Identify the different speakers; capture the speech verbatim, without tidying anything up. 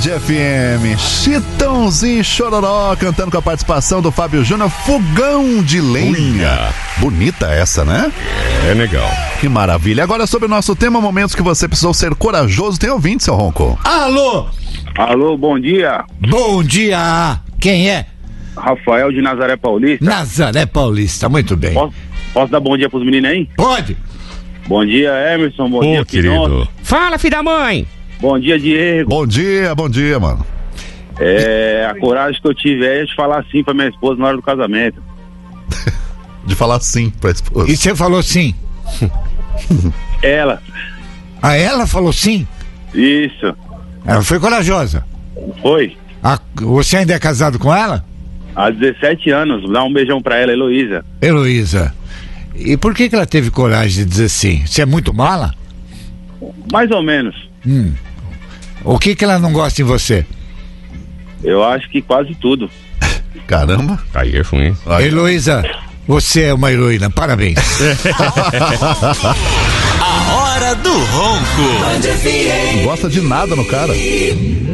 Speaker 1: Band F M, Chitãozinho e Chororó cantando com a participação do Fábio Júnior, Fogão de Lenha. Bonita essa, né?
Speaker 2: É legal.
Speaker 1: Que maravilha. Agora sobre o nosso tema, momentos que você precisou ser corajoso. Tem ouvinte, seu Ronco?
Speaker 3: Alô?
Speaker 4: Alô, bom dia.
Speaker 3: Bom dia. Quem é?
Speaker 4: Rafael de Nazaré Paulista.
Speaker 3: Nazaré Paulista, muito bem.
Speaker 4: Posso, posso dar bom dia pros meninos aí?
Speaker 3: Pode.
Speaker 4: Bom dia, Emerson. Bom
Speaker 2: Ô,
Speaker 4: dia,
Speaker 2: querido.
Speaker 4: Pinoto.
Speaker 2: Fala, filho da mãe.
Speaker 4: Bom dia, Diego.
Speaker 1: Bom dia, bom dia, mano.
Speaker 4: É, a coragem que eu tive é de falar sim pra minha esposa na hora do casamento.
Speaker 1: De falar sim pra esposa.
Speaker 3: E você falou sim?
Speaker 4: Ela.
Speaker 3: Ah, ela falou sim?
Speaker 4: Isso.
Speaker 3: Ela foi corajosa.
Speaker 4: Foi.
Speaker 3: Ah, você ainda é casado com ela?
Speaker 4: Há dezessete anos. Dá um beijão pra ela, Heloísa.
Speaker 3: Heloísa. E por que que ela teve coragem de dizer sim? Você é muito mala?
Speaker 4: Mais ou menos.
Speaker 3: Hum. O que que ela não gosta em você?
Speaker 4: Eu acho que quase tudo.
Speaker 1: Caramba.
Speaker 2: Aí é ruim.
Speaker 1: Ai.
Speaker 3: Heloísa, você é uma heroína, parabéns.
Speaker 5: A hora do ronco.
Speaker 1: Não gosta de nada no cara.